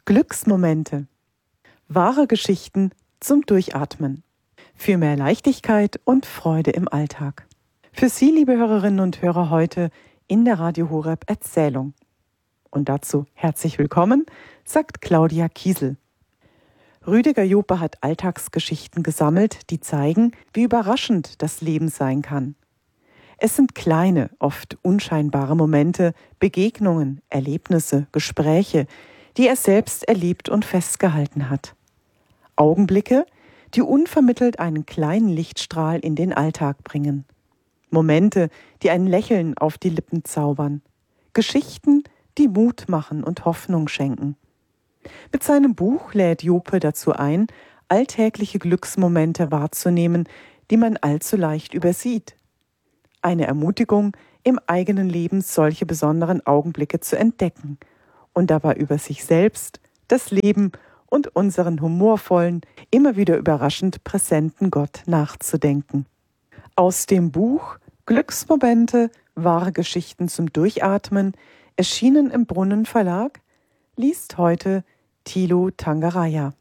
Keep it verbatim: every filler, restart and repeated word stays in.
Glücksmomente. Wahre Geschichten zum Durchatmen. Für mehr Leichtigkeit und Freude im Alltag. Für Sie, liebe Hörerinnen und Hörer, heute in der Radio Horeb Erzählung. Und dazu herzlich willkommen, sagt Claudia Kiesel. Rüdiger Jope hat Alltagsgeschichten gesammelt, die zeigen, wie überraschend das Leben sein kann. Es sind kleine, oft unscheinbare Momente, Begegnungen, Erlebnisse, Gespräche, die er selbst erlebt und festgehalten hat. Augenblicke, die unvermittelt einen kleinen Lichtstrahl in den Alltag bringen. Momente, die ein Lächeln auf die Lippen zaubern. Geschichten, die Mut machen und Hoffnung schenken. Mit seinem Buch lädt Jope dazu ein, alltägliche Glücksmomente wahrzunehmen, die man allzu leicht übersieht. Eine Ermutigung, im eigenen Leben solche besonderen Augenblicke zu entdecken und dabei über sich selbst, das Leben und unseren humorvollen, immer wieder überraschend präsenten Gott nachzudenken. Aus dem Buch Glücksmomente, wahre Geschichten zum Durchatmen, erschienen im Brunnen Verlag, liest heute Thilo Tangeraya.